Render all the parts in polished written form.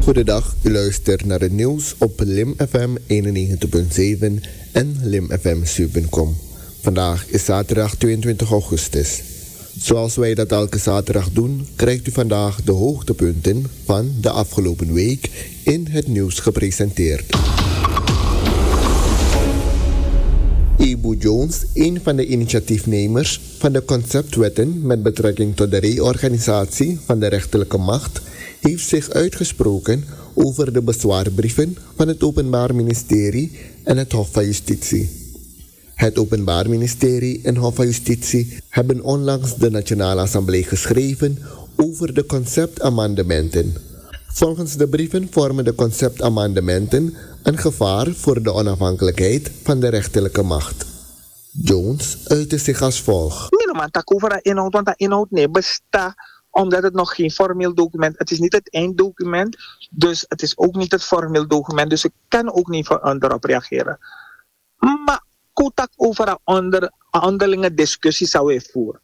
Goedendag, u luistert naar het nieuws op Lim FM 91.7 en Lim FM 7.com. Vandaag is zaterdag 22 augustus. Zoals wij dat elke zaterdag doen, krijgt u vandaag de hoogtepunten van de afgelopen week in het nieuws gepresenteerd. Ibu Jones, een van de initiatiefnemers van de conceptwetten met betrekking tot de reorganisatie van de rechterlijke macht, heeft zich uitgesproken over de bezwaarbrieven van het Openbaar Ministerie en het Hof van Justitie. Het Openbaar Ministerie en Hof van Justitie hebben onlangs de Nationale Assemblée geschreven over de conceptamendementen. Volgens de brieven vormen de conceptamendementen een gevaar voor de onafhankelijkheid van de rechterlijke macht. Jones uitte zich als volgt. Minimaal tak over de inhoud, want de inhoud niet bestaat omdat het nog geen formeel document is. Het is niet het einddocument, dus het is ook niet het formeel document, dus ik kan ook niet erop reageren. Maar kotak over een onderlinge discussie zou je voeren.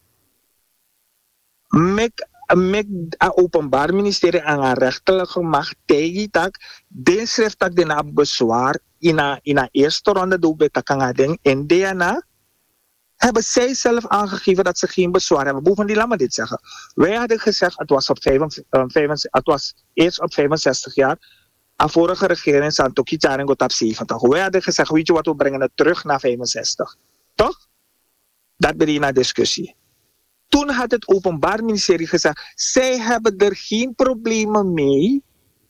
Met het Openbaar Ministerie en de rechterlijke macht tegen dat de schrift dat de bezwaar in de eerste ronde doet bij Takangading en DNA hebben zij zelf aangegeven dat ze geen bezwaar hebben. Bovendien, laat me dit zeggen. Wij hadden gezegd, het was eerst op 65 jaar. De vorige regering zat ook iets aan op 70. Wij hadden gezegd, weet je wat, we brengen het terug naar 65. Toch? Dat ben een discussie. Toen had het Openbaar Ministerie gezegd, zij hebben er geen problemen mee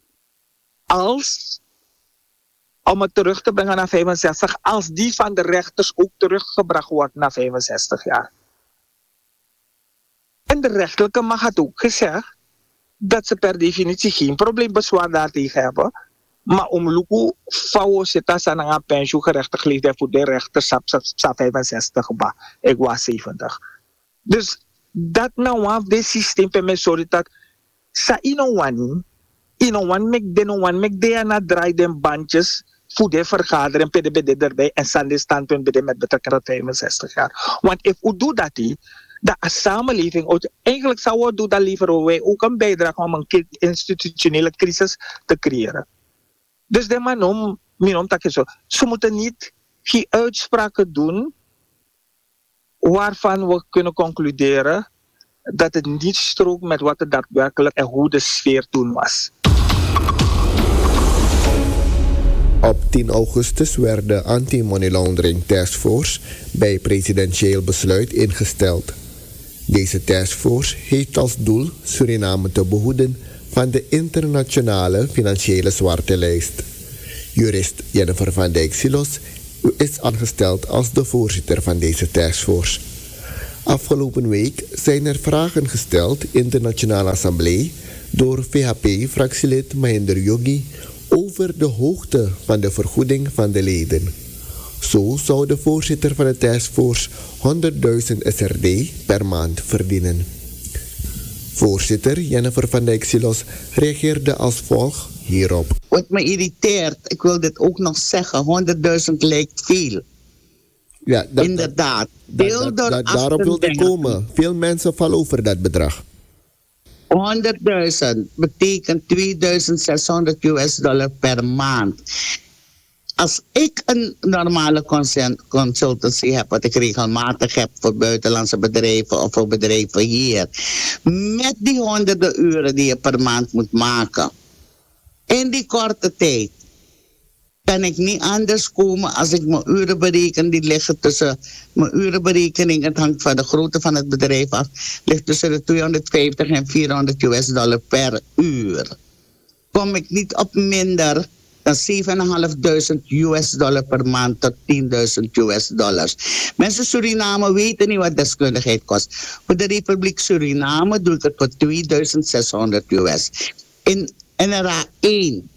om het terug te brengen naar 65, als die van de rechters ook teruggebracht wordt naar 65 jaar. En de rechterlijke macht had ook gezegd dat ze per definitie geen probleembezwaar daartegen hebben, maar om Luku Fao zit als aan een pensioengerechtigd leeftijd voor de rechters 65, ik was 70. Dus dat nou af dit systeem per mij sorry dat sa inowan mek de na draai den bandjes voor de vergadering PDBD erbij en Sandy standpunt bij de met betrekking tot 65 jaar. Want if u doet dat niet, de samenleving, eigenlijk zou we doen dat liever wij ook een bijdrage om een institutionele crisis te creëren. Dus de manom tak zo. Ze moeten niet geen uitspraken doen waarvan we kunnen concluderen dat het niet strookt met wat er daadwerkelijk en hoe de sfeer toen was. Op 10 augustus werd de Anti-Money Laundering Taskforce bij presidentieel besluit ingesteld. Deze taskforce heeft als doel Suriname te behoeden van de internationale financiële zwarte lijst. Jurist Jennifer van Dijk Silos is aangesteld als de voorzitter van deze taskforce. Afgelopen week zijn er vragen gesteld in de Nationale Assemblée door VHP-fractielid Mahinder Yogi over de hoogte van de vergoeding van de leden. Zo zou de voorzitter van de taskforce 100.000 SRD per maand verdienen. Voorzitter Jennifer van Dijk Silos reageerde als volgt hierop. Wat me irriteert, ik wil dit ook nog zeggen, 100.000 lijkt veel. Ja, inderdaad. Daarop wil ik komen. Veel mensen vallen over dat bedrag. 100.000 betekent $2.600 per maand. Als ik een normale consultancy heb, wat ik regelmatig heb voor buitenlandse bedrijven of voor bedrijven hier, met die honderden uren die je per maand moet maken, in die korte tijd, kan ik niet anders komen als ik mijn uren bereken. Die liggen tussen mijn urenberekening, het hangt van de grootte van het bedrijf af, ligt tussen de $250 en $400 per uur. Kom ik niet op minder dan $7.500 per maand tot $10.000. Mensen Suriname weten niet wat deskundigheid kost. Voor de Republiek Suriname doe ik het voor $2.600. In NRA 1.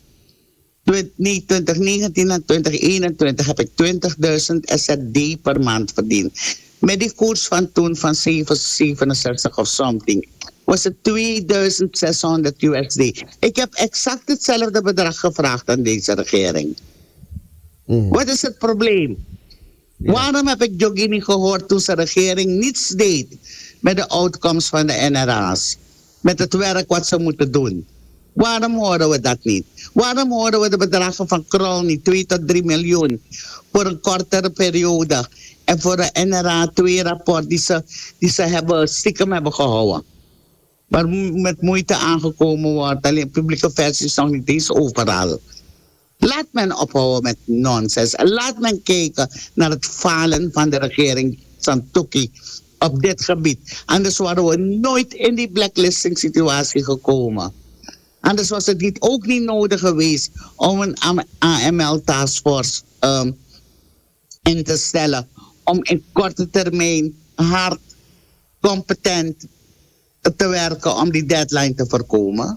2019 en 2021 heb ik 20.000 SRD per maand verdiend. Met die koers van toen van 767 of something was het $2.600. Ik heb exact hetzelfde bedrag gevraagd aan deze regering. Wat is het probleem? Ja. Waarom heb ik Jogi niet gehoord toen de regering niets deed met de outcomes van de NRA's? Met het werk wat ze moeten doen. Waarom horen we dat niet? Waarom horen we de bedragen van Krol niet? 2 tot 3 miljoen voor een kortere periode. En voor een NRA 2-rapport die ze stiekem hebben gehouden. Waar met moeite aangekomen wordt. Alleen publieke versie is nog niet eens overal. Laat men ophouden met nonsens. Laat men kijken naar het falen van de regering Santokki op dit gebied. Anders waren we nooit in die blacklisting situatie gekomen. Anders was het ook niet nodig geweest om een AML-taskforce in te stellen. Om in korte termijn hard, competent te werken om die deadline te voorkomen.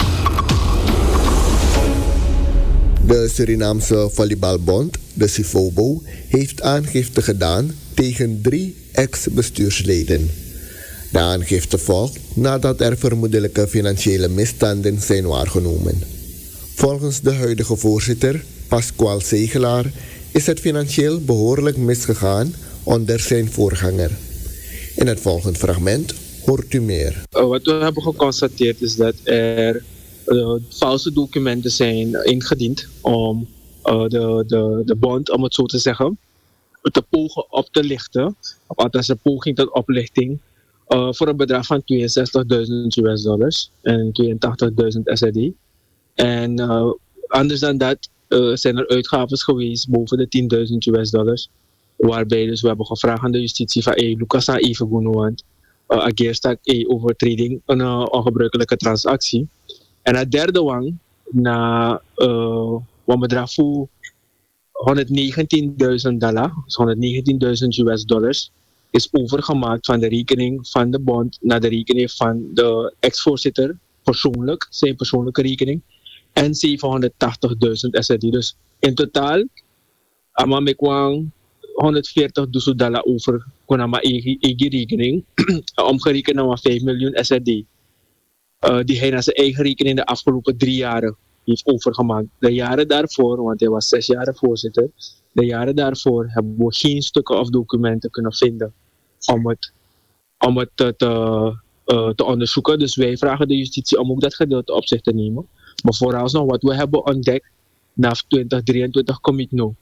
De Surinaamse Volleybalbond, de SIVOBO, heeft aangifte gedaan tegen 3 ex-bestuursleden. De aangifte volgt nadat er vermoedelijke financiële misstanden zijn waargenomen. Volgens de huidige voorzitter, Pascual Zegelaar, is het financieel behoorlijk misgegaan onder zijn voorganger. In het volgende fragment hoort u meer. Wat we hebben geconstateerd is dat er valse documenten zijn ingediend om de bond, om het zo te zeggen, te pogen op te lichten. Althans een poging tot oplichting voor een bedrag van $62.000 en 82.000 SRD. En anders dan dat zijn er uitgaven geweest boven de $10.000. Waarbij dus we hebben gevraagd aan de justitie van Lucas aan even want ageerstak overtreding een ongebruikelijke transactie. En het derde wang na wat bedrag voor $119.000, dus $119.000 is overgemaakt van de rekening van de bond naar de rekening van de ex-voorzitter persoonlijk, zijn persoonlijke rekening, en $780.000 SRD. Dus in totaal, amamekwang $140.000 over konama eigen rekening, omgerekend naar $5 miljoen SRD. Die hij naar zijn eigen rekening de afgelopen 3 jaren heeft overgemaakt. De jaren daarvoor, want hij was 6 jaar voorzitter, de jaren daarvoor hebben we geen stukken of documenten kunnen vinden om het te onderzoeken. Dus wij vragen de justitie om ook dat gedeelte op zich te nemen. Maar vooralsnog wat we hebben ontdekt, na 2023 komt no.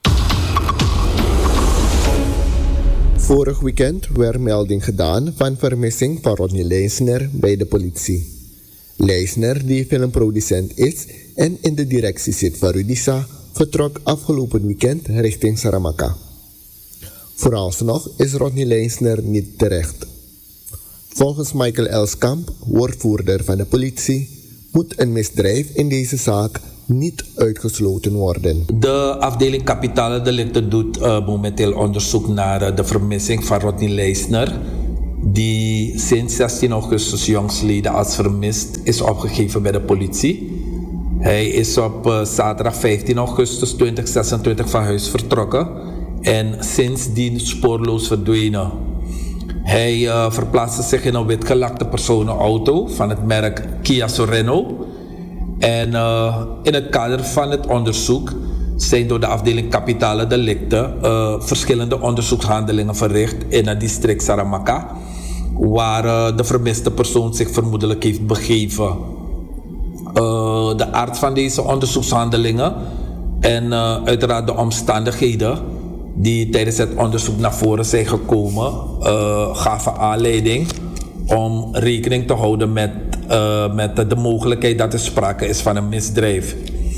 Vorig weekend werd melding gedaan van vermissing van Rodney Leisner bij de politie. Leisner, die filmproducent is en in de directie zit van Rudisa, vertrok afgelopen weekend richting Saramaka. Vooralsnog is Rodney Leisner niet terecht. Volgens Michael Elskamp, woordvoerder van de politie, moet een misdrijf in deze zaak niet uitgesloten worden. De afdeling kapitale delicten doet momenteel onderzoek naar de vermissing van Rodney Leisner, die sinds 16 augustus jongstleden als vermist is opgegeven bij de politie. Hij is op zaterdag 15 augustus 2026 van huis vertrokken en sindsdien spoorloos verdwenen. Hij verplaatste zich in een witgelakte personenauto van het merk Kia Sorento. En in het kader van het onderzoek zijn door de afdeling kapitale delicten verschillende onderzoekshandelingen verricht in het district Saramaka, waar de vermiste persoon zich vermoedelijk heeft begeven. De aard van deze onderzoekshandelingen en uiteraard de omstandigheden die tijdens het onderzoek naar voren zijn gekomen, gaven aanleiding om rekening te houden met de mogelijkheid dat er sprake is van een misdrijf.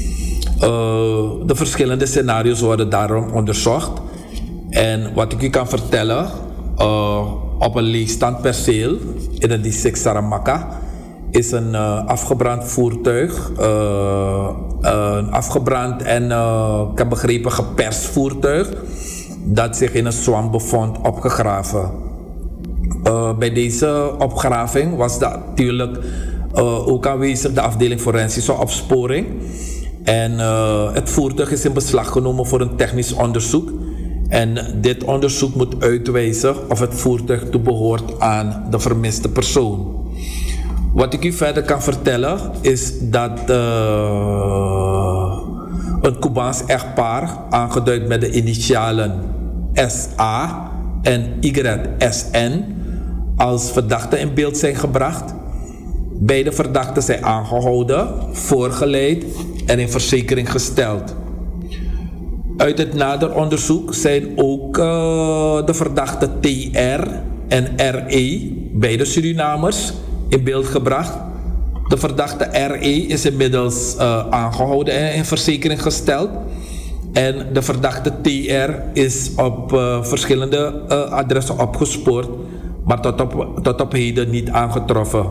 De verschillende scenario's worden daarom onderzocht. En wat ik u kan vertellen, op een leegstaand perceel in het district Saramaka is een afgebrand voertuig, een afgebrand en ik heb begrepen geperst voertuig dat zich in een zwam bevond opgegraven. Bij deze opgraving was natuurlijk ook aanwezig de afdeling forensische opsporing. En het voertuig is in beslag genomen voor een technisch onderzoek. En dit onderzoek moet uitwijzen of het voertuig toebehoort aan de vermiste persoon. Wat ik u verder kan vertellen is dat een Cubaans echtpaar, aangeduid met de initialen SA en YSN, als verdachte in beeld zijn gebracht. Beide verdachten zijn aangehouden, voorgeleid en in verzekering gesteld. Uit het nader onderzoek zijn ook de verdachten TR en RE, beide Surinamers, in beeld gebracht. De verdachte RE is inmiddels aangehouden en in verzekering gesteld. En de verdachte TR is op verschillende adressen opgespoord, maar tot op heden niet aangetroffen.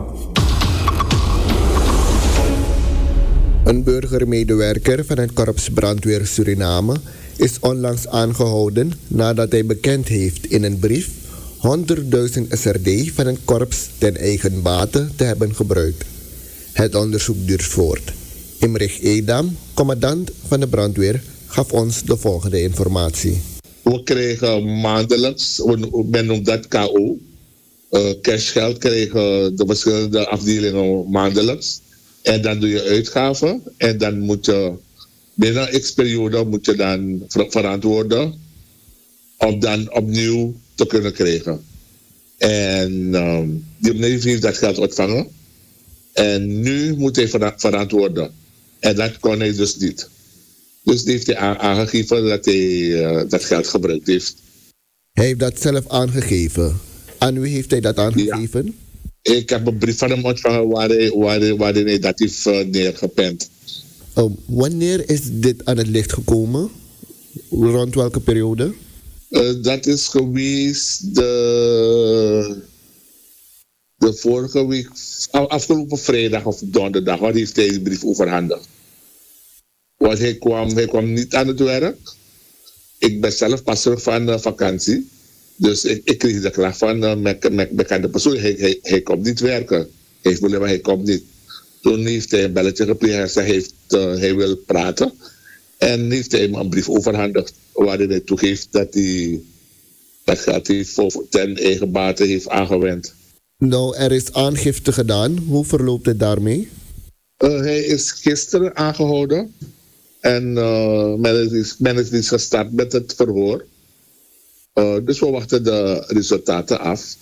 Een burgermedewerker van het Korps Brandweer Suriname is onlangs aangehouden nadat hij bekend heeft in een brief 100.000 SRD van het korps ten eigen bate te hebben gebruikt. Het onderzoek duurt voort. Imrich Edam, commandant van de brandweer, gaf ons de volgende informatie. We kregen maandelijks, men noemt dat KO, cashgeld kregen de verschillende afdelingen maandelijks. En dan doe je uitgaven en dan moet je binnen x-periode moet je dan verantwoorden om dan opnieuw te kunnen krijgen. En die meneer heeft dat geld ontvangen en nu moet hij verantwoorden. En dat kon hij dus niet. Dus die heeft hij aangegeven dat hij dat geld gebruikt heeft. Hij heeft dat zelf aangegeven. Aan wie heeft hij dat aangegeven? Ja. Ik heb een brief van hem ontvangen waarin hij dat heeft neergepend. Wanneer is dit aan het licht gekomen? Rond welke periode? Dat is geweest de vorige week, afgelopen vrijdag of donderdag, waar heeft hij de brief overhandigd. Want hij kwam niet aan het werk. Ik ben zelf pas terug van vakantie. Dus ik kreeg de klacht van mijn bekende persoon. Hij komt niet werken. Hij komt niet. Toen heeft hij een belletje gepleegd. Hij zei hij wil praten. En heeft hij hem een brief overhandigd. Waarin hij toegeeft dat hij dat geld ten eigen bate heeft aangewend. Nou, er is aangifte gedaan. Hoe verloopt het daarmee? Hij is gisteren aangehouden. En men is dus gestart met het verhoor. Dus we wachten de resultaten af.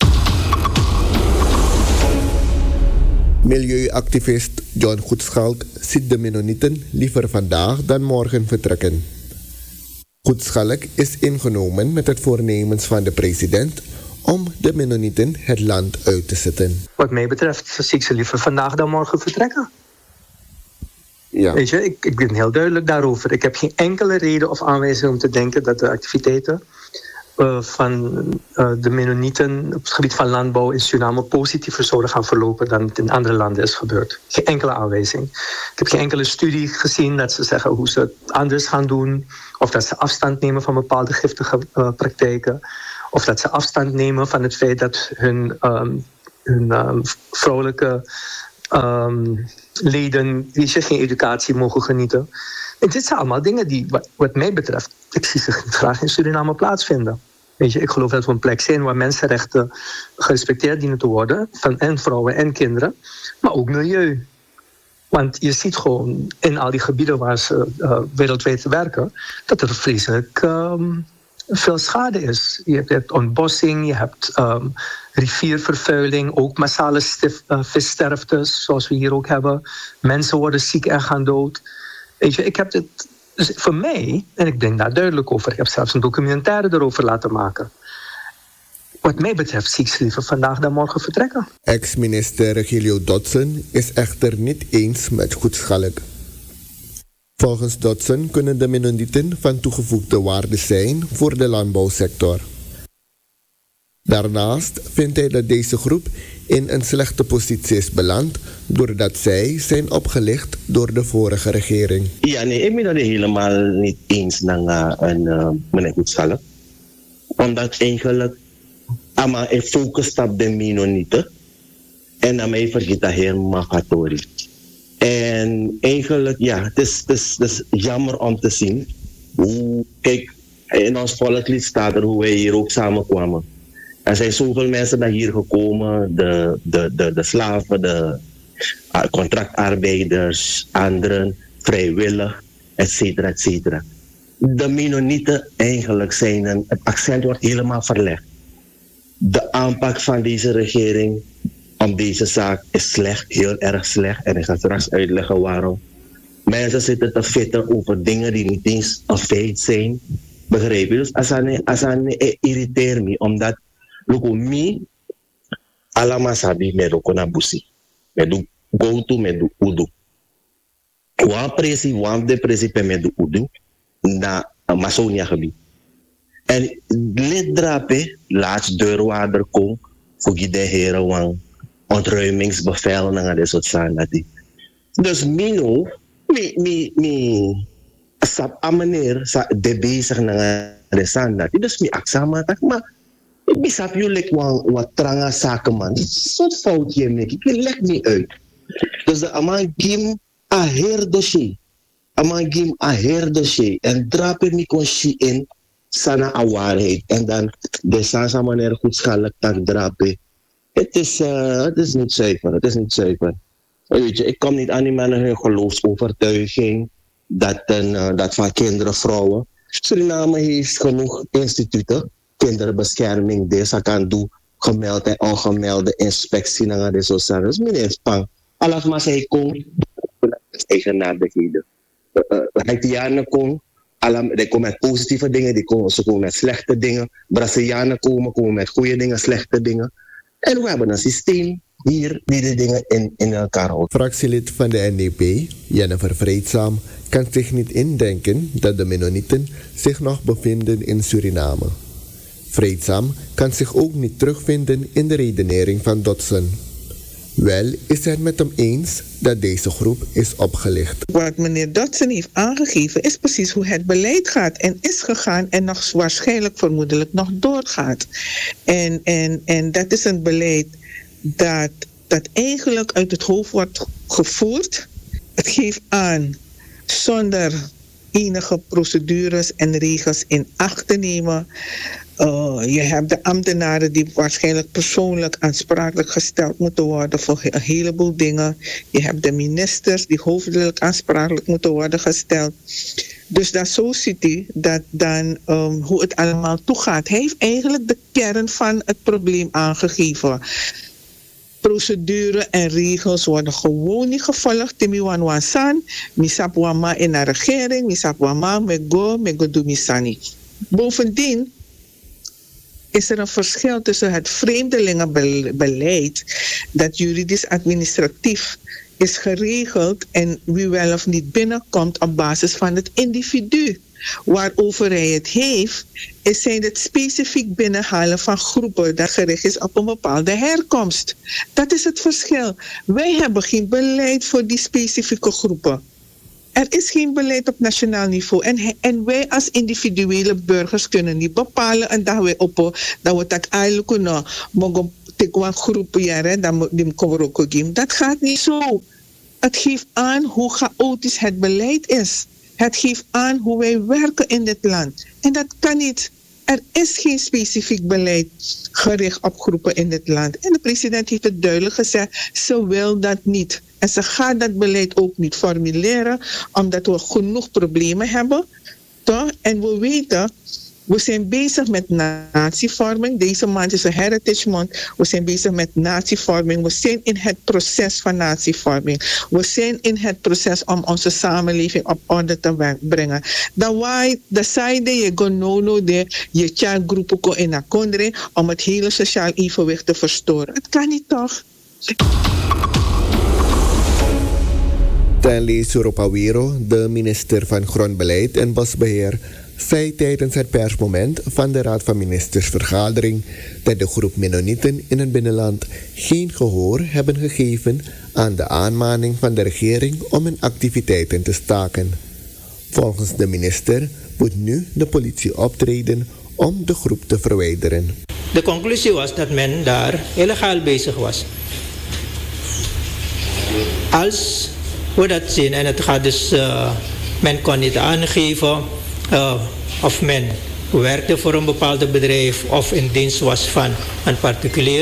Milieuactivist John Goedschalk ziet de Mennonieten liever vandaag dan morgen vertrekken. Goedschalk is ingenomen met het voornemens van de president om de Mennonieten het land uit te zetten. Wat mij betreft zie ik ze liever vandaag dan morgen vertrekken. Ja. Weet je, ik ben heel duidelijk daarover. Ik heb geen enkele reden of aanwijzing om te denken dat de activiteiten van de Mennonieten op het gebied van landbouw in Suriname positiever zouden gaan verlopen dan het in andere landen is gebeurd. Geen enkele aanwijzing. Ik heb geen enkele studie gezien dat ze zeggen hoe ze het anders gaan doen, of dat ze afstand nemen van bepaalde giftige praktijken, of dat ze afstand nemen van het feit dat hun vrouwelijke leden die geen educatie mogen genieten. En dit zijn allemaal dingen die, wat mij betreft, ik zie ze graag in Suriname plaatsvinden. Weet je, ik geloof dat we een plek zijn waar mensenrechten gerespecteerd dienen te worden, van en vrouwen en kinderen, maar ook milieu. Want je ziet gewoon in al die gebieden waar ze wereldwijd werken, dat er vreselijk veel schade is. Je hebt ontbossing, je hebt riviervervuiling, ook massale vissterftes, zoals we hier ook hebben. Mensen worden ziek en gaan dood. Weet je, ik heb dit, dus voor mij, en ik denk daar duidelijk over, ik heb zelfs een documentaire erover laten maken. Wat mij betreft zie ik ze liever vandaag dan morgen vertrekken. Ex-minister Regilio Dodson is echter niet eens met Goedschalk. Volgens Dodson kunnen de Mennonieten van toegevoegde waarde zijn voor de landbouwsector. Daarnaast vindt hij dat deze groep in een slechte positie is beland doordat zij zijn opgelicht door de vorige regering. Ja, nee, ik ben het helemaal niet eens met meneer Goedschalk. Omdat eigenlijk ik focus op de Mennonieten en dan mij vergeet dat helemaal Gatori. En eigenlijk, ja, het is jammer om te zien hoe, kijk, in ons volkslied staat er hoe wij hier ook samenkwamen. Er zijn zoveel mensen naar hier gekomen, de slaven, de contractarbeiders, anderen, vrijwillig, et cetera, et cetera. De Mennonieten eigenlijk het accent wordt helemaal verlegd. De aanpak van deze regering om deze zaak is slecht, heel erg slecht. En ik ga straks uitleggen waarom. Mensen zitten te fitten over dingen die niet eens een feit zijn. Begrijp je? Dus als irriteert me, omdat look me, allemaal sabi met okona busi. Met do go to met do udu. Wan depressie met do udu na Amazonia gebied. En lid drape, laatst deurwaarder kom, voor de heren wang ontruimingsbevel naar de soort zaken. Dus mino, sap a meneer de bezig naar de zaken. Dus mi aksama tak, maar ik sap jullie wat tranga zaken man. Soort foutje me, ik leg me uit. Dus de aman gim a herdossier. En drape mi kon shi in sana a waarheid. En dan de sansa manier goed schalig tak drape. Het is niet zuiver. Weet je, ik kom niet aan die mannen hun geloofsovertuiging dat van kinderen, vrouwen. Suriname heeft genoeg instituten, kinderbescherming, deze kan doen, gemelde en ongemelde inspectie naar de sociale. Dus meneer Spang, alles maar zij komt, eigenaardigheden. Haitianen komen, die komen met positieve dingen, ze komen met slechte dingen. Brazilianen komen met goede dingen, slechte dingen. En we hebben een systeem hier die de dingen in elkaar houdt. Fractielid van de NDP, Jennifer Vreedzaam, kan zich niet indenken dat de Mennonieten zich nog bevinden in Suriname. Vreedzaam kan zich ook niet terugvinden in de redenering van Dodson. Wel is hij het met hem eens dat deze groep is opgelicht. Wat meneer Dodson heeft aangegeven is precies hoe het beleid gaat en is gegaan en nog waarschijnlijk vermoedelijk nog doorgaat. En dat is een beleid dat eigenlijk uit het hoofd wordt gevoerd. Het geeft aan zonder enige procedures en regels in acht te nemen. Je hebt de ambtenaren die waarschijnlijk persoonlijk aansprakelijk gesteld moeten worden voor een heleboel dingen. Je hebt de ministers die hoofdelijk aansprakelijk moeten worden gesteld. Dus dat zo ziet hij dat dan hoe het allemaal toegaat. Hij heeft eigenlijk de kern van het probleem aangegeven. Procedure en regels worden gewoon niet gevolgd. Timi wan wansan, misap wama in de regering, misap wama mego do misani. Bovendien is er een verschil tussen het vreemdelingenbeleid dat juridisch-administratief is geregeld en wie wel of niet binnenkomt op basis van het individu. Waarover hij het heeft, zijn het specifiek binnenhalen van groepen dat gericht is op een bepaalde herkomst. Dat is het verschil. Wij hebben geen beleid voor die specifieke groepen. Er is geen beleid op nationaal niveau. En wij als individuele burgers kunnen niet bepalen en dat we dat eigenlijk kunnen mogen tekwan groepen jaren dan die komen. Dat gaat niet zo. Het geeft aan hoe chaotisch het beleid is. Het geeft aan hoe wij werken in dit land. En dat kan niet. Er is geen specifiek beleid gericht op groepen in dit land. En de president heeft het duidelijk gezegd, ze wil dat niet. En ze gaat dat beleid ook niet formuleren, omdat we genoeg problemen hebben. Toch? En we weten, we zijn bezig met natievorming. Deze maand is een Heritage Month. We zijn bezig met natievorming. We zijn in het proces van natievorming. We zijn in het proces om onze samenleving op orde te brengen. Dan wij de zijde je gonono de je chat groepen ko in akondre om het hele sociaal evenwicht te verstoren. Het kan niet toch? Stanley Suropawiro, de minister van Grondbeleid en Bosbeheer, zei tijdens het persmoment van de Raad van Ministersvergadering dat de groep Mennonieten in het binnenland geen gehoor hebben gegeven aan de aanmaning van de regering om hun activiteiten te staken. Volgens de minister moet nu de politie optreden om de groep te verwijderen. De conclusie was dat men daar illegaal bezig was. Als we dat zien, en het gaat dus, men kon niet aangeven of men werkte voor een bepaald bedrijf of in dienst was van een particulier.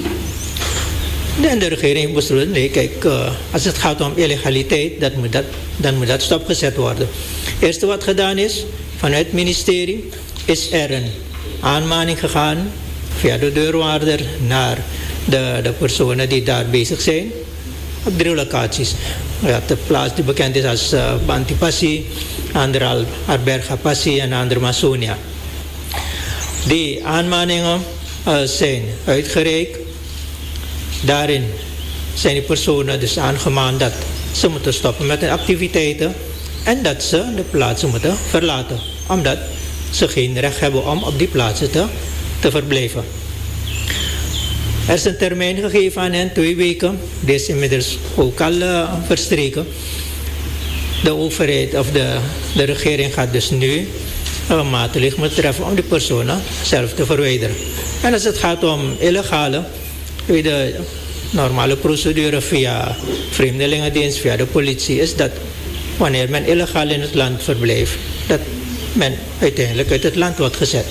En de regering besloot, nee kijk, als het gaat om illegaliteit, dan moet dat stopgezet worden. Het eerste wat gedaan is, vanuit het ministerie, is er een aanmaning gegaan via de deurwaarder naar de personen die daar bezig zijn op 3 locaties. Ja, de plaats die bekend is als Bantipassi, andere Alberga Passi en andere Masonia. Die aanmaningen zijn uitgereikt. Daarin zijn die personen dus aangemaand dat ze moeten stoppen met hun activiteiten en dat ze de plaatsen moeten verlaten, omdat ze geen recht hebben om op die plaatsen te verblijven. Er is een termijn gegeven aan hen, 2 weken. Dit is inmiddels ook al verstreken. De overheid of de regering gaat dus nu maatregelen treffen om die personen zelf te verwijderen. En als het gaat om illegale, de normale procedure via vreemdelingendienst, via de politie, is dat wanneer men illegaal in het land verblijft, dat men uiteindelijk uit het land wordt gezet.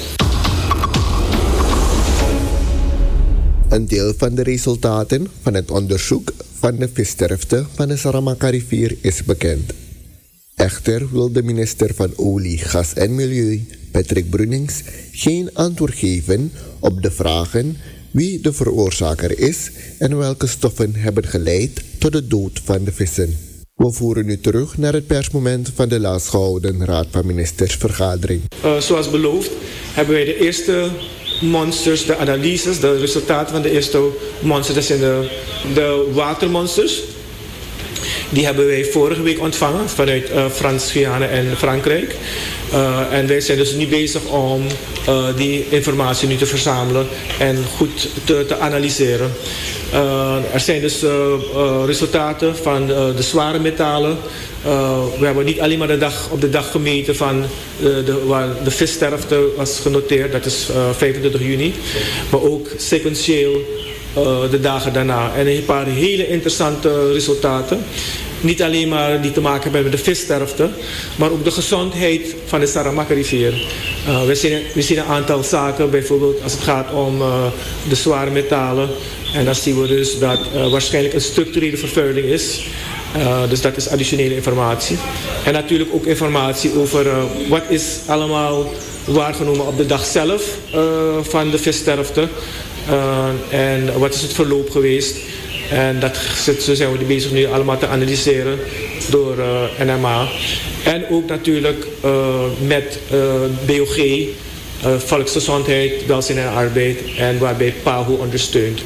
Een deel van de resultaten van het onderzoek van de vissterfte van de Saramacca-rivier is bekend. Echter wil de minister van Olie, Gas en Milieu, Patrick Brunings, geen antwoord geven op de vragen wie de veroorzaker is en welke stoffen hebben geleid tot de dood van de vissen. We voeren nu terug naar het persmoment van de laatst gehouden Raad van Ministersvergadering. Zoals beloofd hebben wij de eerste monsters, de analyses, de resultaten van de eerste monsters, dat zijn de watermonsters. Die hebben wij vorige week ontvangen vanuit Frans-Guyana en Frankrijk. En wij zijn dus nu bezig om die informatie nu te verzamelen en goed te analyseren. Er zijn dus resultaten van de zware metalen. We hebben niet alleen maar op de dag gemeten van waar de vissterfte was genoteerd, dat is 25 juni. Maar ook sequentieel de dagen daarna. En een paar hele interessante resultaten. Niet alleen maar die te maken hebben met de vissterfte, maar ook de gezondheid van de Saramacca-rivier. We zien een aantal zaken, bijvoorbeeld als het gaat om de zware metalen. En dan zien we dus dat waarschijnlijk een structurele vervuiling is. Dus dat is additionele informatie. En natuurlijk ook informatie over wat is allemaal waargenomen op de dag zelf van de vissterfte. En wat is het verloop geweest. En dat zijn we bezig nu allemaal te analyseren door NMA. En ook natuurlijk met BOG, Volksgezondheid, Welzijn en Arbeid, en waarbij PAHO ondersteunt.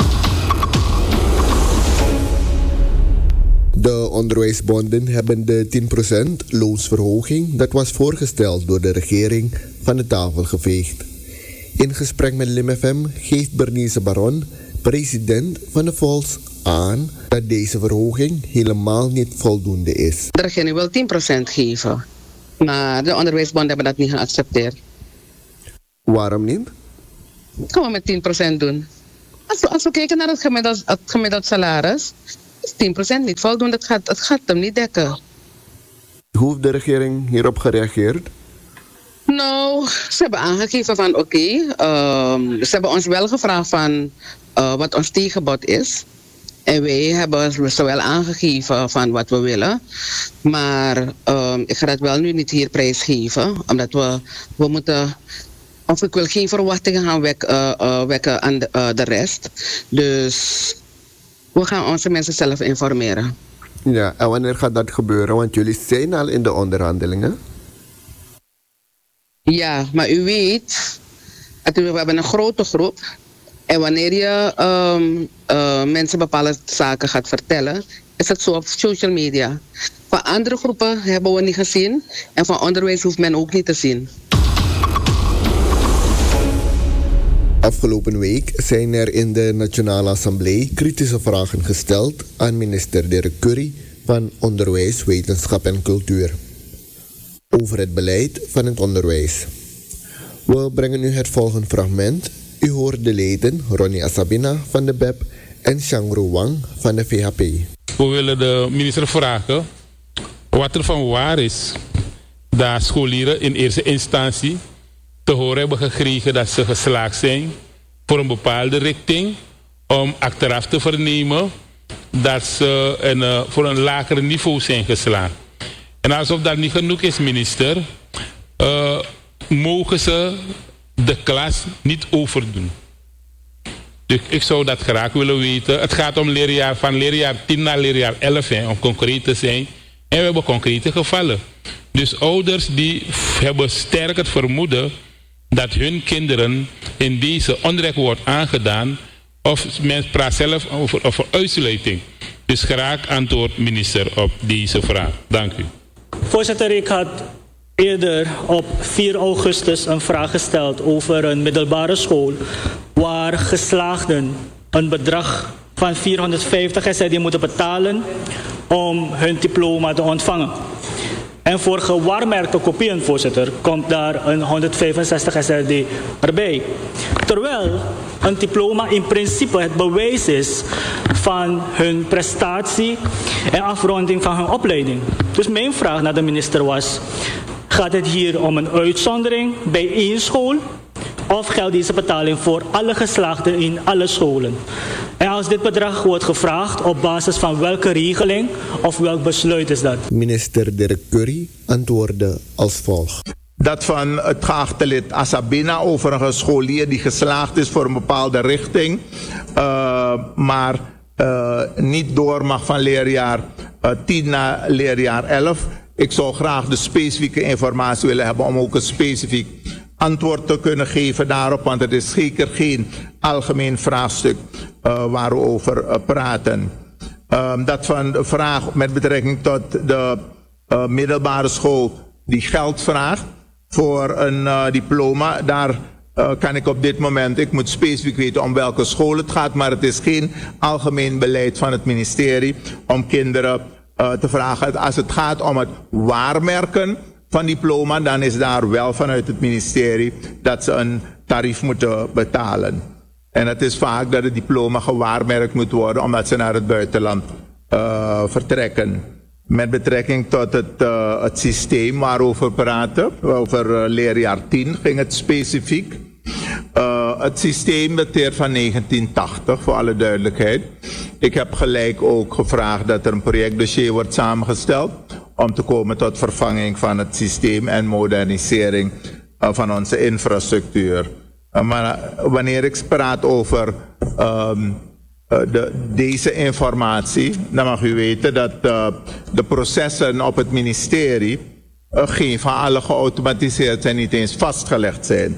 De onderwijsbonden hebben de 10% loonsverhoging dat was voorgesteld door de regering van de tafel geveegd. In gesprek met LimFM geeft Bernice Baron, president van de Vols, aan dat deze verhoging helemaal niet voldoende is. De regering wil 10% geven, maar de onderwijsbonden hebben dat niet geaccepteerd. Waarom niet? Gewoon met 10% doen. Als we kijken naar het gemiddeld salaris, is 10% niet voldoende. Het gaat hem niet dekken. Hoe heeft de regering hierop gereageerd? Nou, ze hebben aangegeven van oké. Ze hebben ons wel gevraagd van wat ons tegenbod is. En wij hebben ze wel aangegeven van wat we willen. Maar ik ga dat wel nu niet hier prijsgeven. Omdat we moeten... Of ik wil geen verwachtingen gaan wekken aan de rest. Dus we gaan onze mensen zelf informeren. Ja, en wanneer gaat dat gebeuren? Want jullie zijn al in de onderhandelingen. Ja, maar u weet, we hebben een grote groep. En wanneer je mensen bepaalde zaken gaat vertellen, is het zo op social media. Van andere groepen hebben we niet gezien. En van onderwijs hoeft men ook niet te zien. Afgelopen week zijn er in de Nationale Assemblée kritische vragen gesteld aan minister Dirk Curry van Onderwijs, Wetenschap en Cultuur over het beleid van het onderwijs. We brengen u het volgende fragment. U hoort de leden Ronnie Asabina van de BEP en Shangru Wang van de VHP. We willen de minister vragen wat er van waar is dat scholieren in eerste instantie te horen hebben gekregen dat ze geslaagd zijn voor een bepaalde richting, om achteraf te vernemen dat ze voor een lager niveau zijn geslaagd. En alsof dat niet genoeg is, minister, mogen ze de klas niet overdoen. Dus ik zou dat graag willen weten. Het gaat om leerjaar van leerjaar 10 naar leerjaar 11, hè, om concreet te zijn. En we hebben concrete gevallen. Dus ouders die hebben sterk het vermoeden dat hun kinderen in deze onrecht wordt aangedaan. Of men praat zelf over uitsluiting. Dus graag antwoord, minister, op deze vraag. Dank u. Voorzitter, ik had eerder op 4 augustus een vraag gesteld over een middelbare school waar geslaagden een bedrag van 450 SRD moeten betalen om hun diploma te ontvangen. En voor gewaarmerkte kopieën, voorzitter, komt daar een 165 SRD erbij. Terwijl een diploma in principe het bewijs is van hun prestatie en afronding van hun opleiding. Dus mijn vraag naar de minister was: gaat het hier om een uitzondering bij één school? Of geldt deze betaling voor alle geslaagden in alle scholen? En als dit bedrag wordt gevraagd, op basis van welke regeling of welk besluit is dat? Minister Dirk Curry antwoordde als volgt. Dat van het geachte lid Asabina over een scholier die geslaagd is voor een bepaalde richting, maar niet door mag van leerjaar 10 naar leerjaar 11. Ik zou graag de specifieke informatie willen hebben om ook een specifiek antwoord te kunnen geven daarop, want het is zeker geen algemeen vraagstuk waar we over praten. Dat van de vraag met betrekking tot de middelbare school die geld vraagt voor een diploma, daar kan ik op dit moment, ik moet specifiek weten om welke school het gaat, maar het is geen algemeen beleid van het ministerie om kinderen te vragen. Als het gaat om het waarmerken van diploma, dan is daar wel vanuit het ministerie dat ze een tarief moeten betalen. En het is vaak dat het diploma gewaarmerkt moet worden omdat ze naar het buitenland vertrekken. Met betrekking tot het systeem waarover we praten, over leerjaar 10 ging het specifiek. Het systeem dateert van 1980, voor alle duidelijkheid. Ik heb gelijk ook gevraagd dat er een projectdossier wordt samengesteld om te komen tot vervanging van het systeem en modernisering van onze infrastructuur. Maar wanneer ik praat over deze informatie, dan mag u weten dat de processen op het ministerie geen van alle geautomatiseerd zijn, niet eens vastgelegd zijn.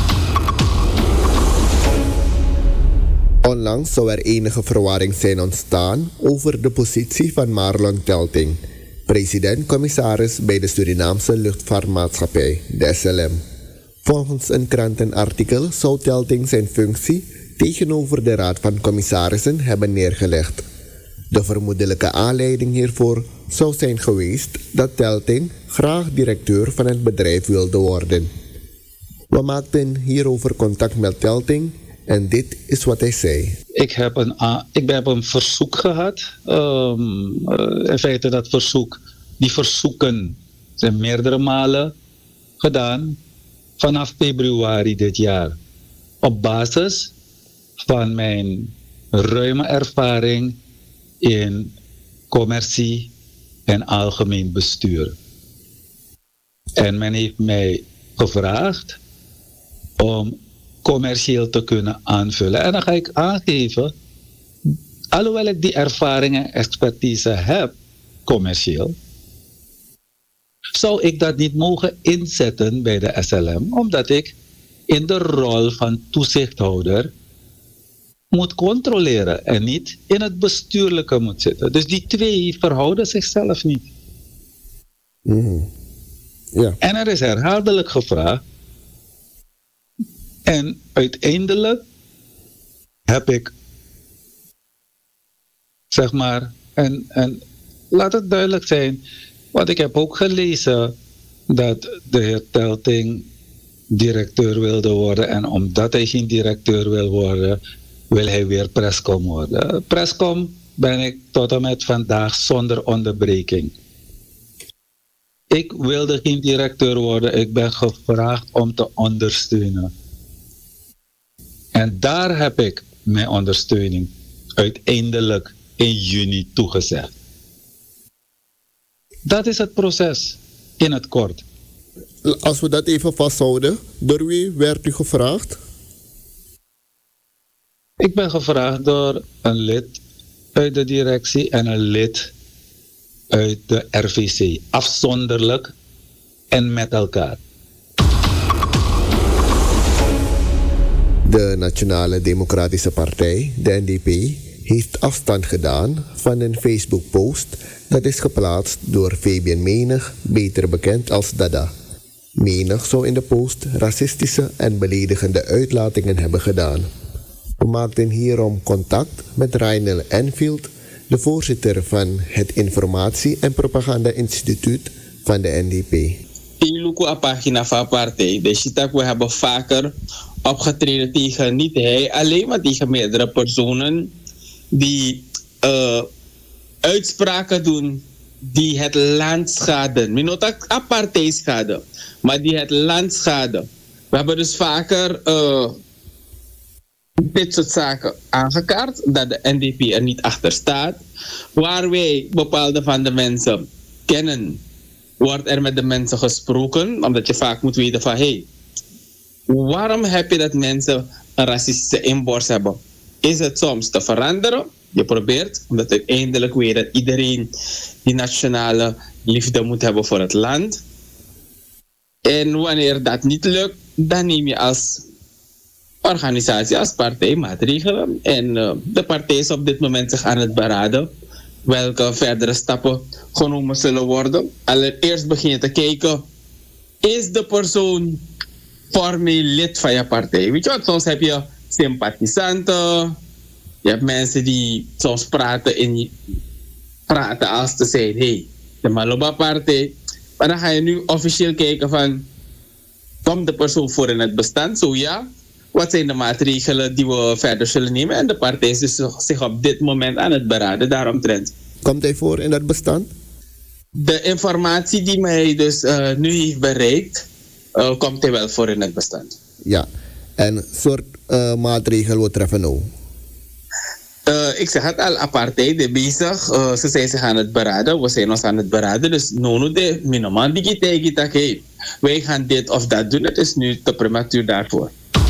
Onlangs zou er enige verwarring zijn ontstaan over de positie van Marlon Telting, president-commissaris bij de Surinaamse luchtvaartmaatschappij, de SLM. Volgens een krantenartikel zou Telting zijn functie tegenover de Raad van Commissarissen hebben neergelegd. De vermoedelijke aanleiding hiervoor zou zijn geweest dat Telting graag directeur van het bedrijf wilde worden. We maakten hierover contact met Telting en dit is wat hij zei. Ik heb een verzoek gehad. In feite dat verzoek, die verzoeken zijn meerdere malen gedaan vanaf februari dit jaar. Op basis van mijn ruime ervaring in commercie en algemeen bestuur. En men heeft mij gevraagd om commercieel te kunnen aanvullen. En dan ga ik aangeven, alhoewel ik die ervaring en expertise heb, commercieel, zou ik dat niet mogen inzetten bij de SLM, omdat ik in de rol van toezichthouder moet controleren en niet in het bestuurlijke moet zitten. Dus die twee verhouden zichzelf niet. Ja. En er is herhaaldelijk gevraagd. En uiteindelijk heb ik, zeg maar, en laat het duidelijk zijn, want ik heb ook gelezen dat de heer Telting directeur wilde worden en omdat hij geen directeur wil worden, wil hij weer Prescom worden. Prescom ben ik tot en met vandaag zonder onderbreking. Ik wilde geen directeur worden, ik ben gevraagd om te ondersteunen. En daar heb ik mijn ondersteuning uiteindelijk in juni toegezegd. Dat is het proces in het kort. Als we dat even vasthouden, door wie werd u gevraagd? Ik ben gevraagd door een lid uit de directie en een lid uit de RVC. Afzonderlijk en met elkaar. De Nationale Democratische Partij, de NDP, heeft afstand gedaan van een Facebook-post dat is geplaatst door Fabian Menig, beter bekend als Dada. Menig zou in de post racistische en beledigende uitlatingen hebben gedaan. We maakten hierom contact met Reinel Enfield, de voorzitter van het Informatie- en Propaganda-instituut van de NDP. Iluku a pagina van partij. Dus we hebben vaker opgetreden tegen niet hij alleen, maar tegen meerdere personen die uitspraken doen die het land schaden. Niet apartheid schade, maar die het land schaden. We hebben dus vaker dit soort zaken aangekaart, dat de NDP er niet achter staat. Waar wij bepaalde van de mensen kennen, wordt er met de mensen gesproken, omdat je vaak moet weten van, hey, waarom heb je dat mensen een racistische inborst hebben? Is het soms te veranderen? Je probeert, omdat uiteindelijk weet dat iedereen die nationale liefde moet hebben voor het land. En wanneer dat niet lukt, dan neem je als organisatie, als partij maatregelen. En de partij is op dit moment zich aan het beraden welke verdere stappen genomen zullen worden. Allereerst begin je te kijken, is de persoon formeel lid van je partij? Weet je wat, soms heb je sympathisanten, je hebt mensen die soms praten als te zijn, hey, de Maloba-partij. Maar dan ga je nu officieel kijken van, komt de persoon voor in het bestand? Zo ja, wat zijn de maatregelen die we verder zullen nemen? En de partij is dus zich op dit moment aan het beraden daaromtrent. Komt hij voor in het bestand? De informatie die mij dus nu heeft bereikt, komt hij wel voor in het bestand. Ja, en soort maatregelen wat treffen nou? Ik zeg het al, apartheid bezig. Ze zijn zich aan het beraden. We zijn ons aan het beraden. Dus nono de minoman die hey, wij gaan dit of dat doen. Het is nu te prematuur daarvoor.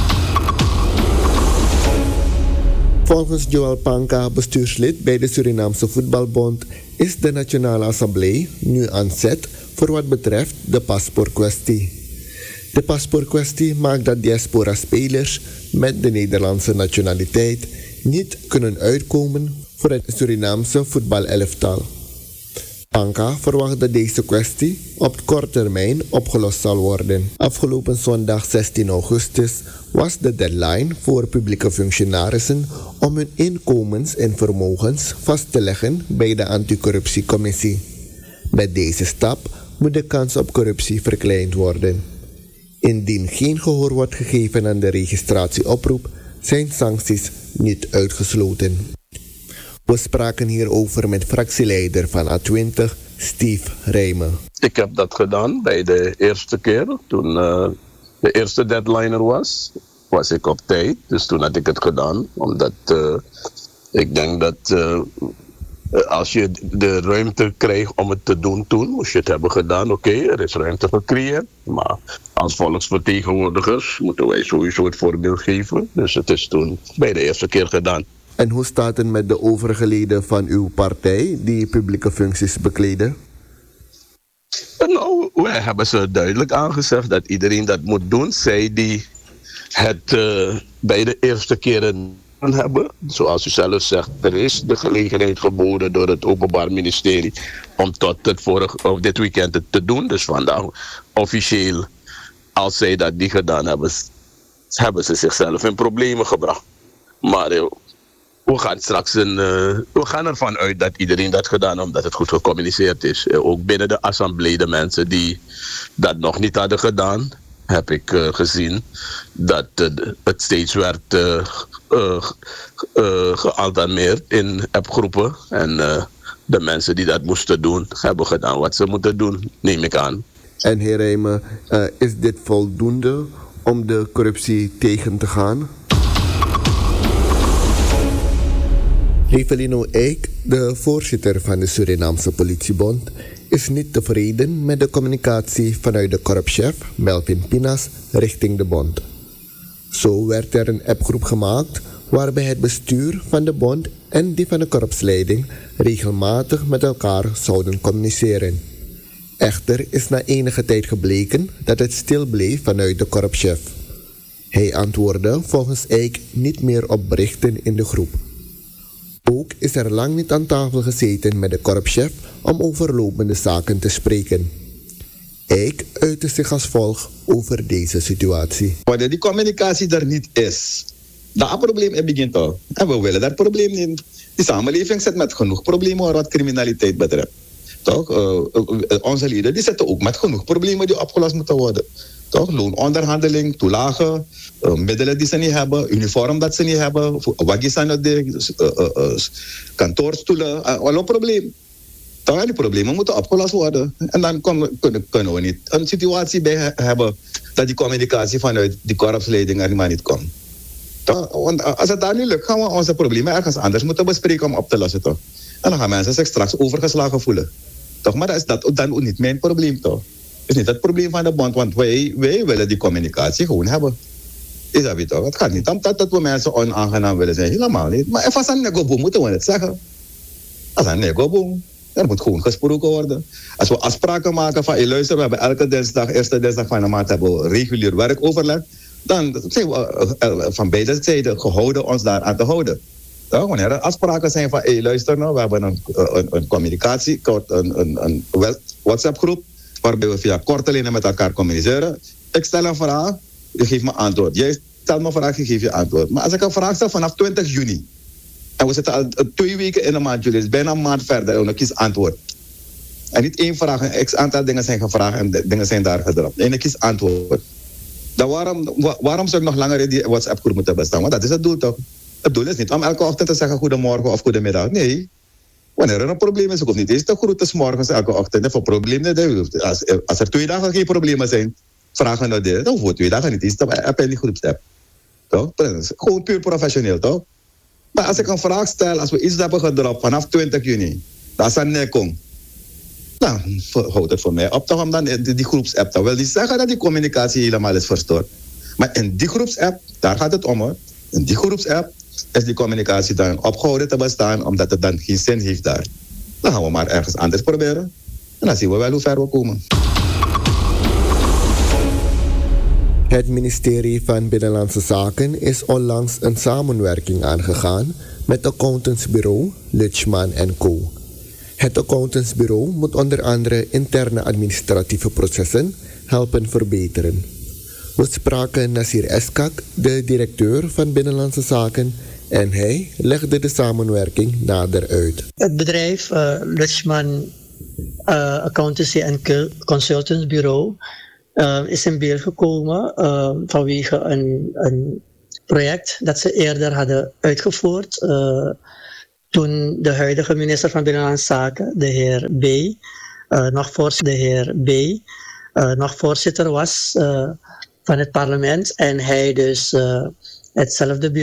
Volgens Joel Panka, bestuurslid bij de Surinaamse Voetbalbond, is de Nationale Assemblée nu aan zet voor wat betreft de paspoortkwestie. De paspoortkwestie maakt dat diaspora-spelers met de Nederlandse nationaliteit niet kunnen uitkomen voor het Surinaamse voetbalelftal. Panka verwacht dat deze kwestie op korte termijn opgelost zal worden. Afgelopen zondag 16 augustus was de deadline voor publieke functionarissen om hun inkomens en vermogens vast te leggen bij de anticorruptiecommissie. Met deze stap moet de kans op corruptie verkleind worden. Indien geen gehoor wordt gegeven aan de registratieoproep, zijn sancties niet uitgesloten. We spraken hierover met fractieleider van A20, Steve Rijmen. Ik heb dat gedaan bij de eerste keer. Toen de eerste deadline er was ik op tijd. Dus toen had ik het gedaan. Omdat ik denk dat als je de ruimte krijgt om het te doen toen, moest je het hebben gedaan. Oké, er is ruimte gecreëerd. Maar als volksvertegenwoordigers moeten wij sowieso het voorbeeld geven. Dus het is toen bij de eerste keer gedaan. En hoe staat het met de overige leden van uw partij die publieke functies bekleden? Nou, wij hebben ze duidelijk aangezegd dat iedereen dat moet doen. Zij die het bij de eerste keren hebben. Zoals u zelf zegt, er is de gelegenheid geboden door het Openbaar Ministerie om tot dit weekend het te doen. Dus vandaag officieel, als zij dat niet gedaan hebben, hebben ze zichzelf in problemen gebracht. Maar we gaan straks we gaan ervan uit dat iedereen dat gedaan heeft, omdat het goed gecommuniceerd is. Ook binnen de assemblee, de mensen die dat nog niet hadden gedaan, heb ik gezien dat het steeds werd gealterneerd in appgroepen. En de mensen die dat moesten doen, hebben gedaan wat ze moeten doen, neem ik aan. En heer Rijmen, is dit voldoende om de corruptie tegen te gaan? Evelino Eijk, de voorzitter van de Surinaamse Politiebond, is niet tevreden met de communicatie vanuit de korpschef Melvin Pinas richting de bond. Zo werd er een appgroep gemaakt waarbij het bestuur van de bond en die van de korpsleiding regelmatig met elkaar zouden communiceren. Echter is na enige tijd gebleken dat het stil bleef vanuit de korpschef. Hij antwoordde volgens Eik niet meer op berichten in de groep. Ook is er lang niet aan tafel gezeten met de korpschef om over lopende zaken te spreken. Eik uitte zich als volgt over deze situatie. Wanneer die communicatie er niet is, dat probleem begint al. En we willen dat probleem niet. Die samenleving zit met genoeg problemen wat criminaliteit betreft. Toch? Onze lieden die zitten ook met genoeg problemen die opgelost moeten worden. Toch? Loononderhandeling, toelagen, middelen die ze niet hebben, uniform dat ze niet hebben, waggies aan het kantoorstoelen, al een probleem. Toch? Die problemen moeten opgelost worden. En dan kunnen we niet een situatie bij hebben dat die communicatie vanuit die korpsleiding er maar niet komt. Toch? Want als het daar niet lukt, gaan we onze problemen ergens anders moeten bespreken om op te lossen. Toch? En dan gaan mensen zich straks overgeslagen voelen. Toch? Maar dat is dan ook niet mijn probleem, toch? Het is niet het probleem van de bond, want wij willen die communicatie gewoon hebben. Is dat weer toch? Het gaat niet om dat we mensen onaangenaam willen zijn, helemaal niet. Maar als een negoboom moeten we het zeggen. Als een negoboom, er moet gewoon gesproken worden. Als we afspraken maken van, luister, we hebben elke dinsdag, eerste dinsdag van de maand, hebben we regulier werkoverleg. Dan zijn we van beide zijden gehouden ons daar aan te houden. Ja, wanneer er afspraken zijn van, luister nou, we hebben een communicatie, een WhatsApp-groep, waarbij we via korte lijnen met elkaar communiceren. Ik stel een vraag, je geeft me antwoord. Jij stelt me een vraag, je geeft je antwoord. Maar als ik een vraag stel vanaf 20 juni, en we zitten al 2 weken in de maand juli, is bijna een maand verder, en ik kies antwoord. En niet één vraag, een x-aantal dingen zijn gevraagd en dingen zijn daar gedropt. En ik kies antwoord. Dan waarom zou ik nog langer in die WhatsApp-groep moeten bestaan? Want dat is het doel toch? Het doel is niet om elke ochtend te zeggen goedemorgen of goedemiddag. Nee. Wanneer er een probleem is, ik hoef niet eens te groeten 's morgens elke ochtend. Voor problemen, als er 2 dagen geen problemen zijn, vragen naar dit. Dan voor 2 dagen niet eens te appen in die groepsapp. Toch? Gewoon puur professioneel, toch? Maar als ik een vraag stel, als we iets hebben gedropt vanaf 20 juni, dat is een nekong. Nou, houdt het voor mij op toch om dan die groepsapp. Dat wil niet zeggen dat die communicatie helemaal is verstoord. Maar in die groepsapp, daar gaat het om hoor. In die groepsapp is die communicatie dan opgehouden te bestaan, omdat het dan geen zin heeft daar. Dan gaan we maar ergens anders proberen. En dan zien we wel hoe ver we komen. Het ministerie van Binnenlandse Zaken is onlangs een samenwerking aangegaan met accountantsbureau Lutschman & Co. Het accountantsbureau moet onder andere interne administratieve processen helpen verbeteren. We spraken Nasir Eskak, de directeur van Binnenlandse Zaken, en hij legde de samenwerking nader uit. Het bedrijf Lutschman Accountancy en Consultants Bureau is in beeld gekomen vanwege een project dat ze eerder hadden uitgevoerd toen de huidige minister van Binnenlandse Zaken, de heer B., nog voorzitter was van het parlement en hij dus hetzelfde bureau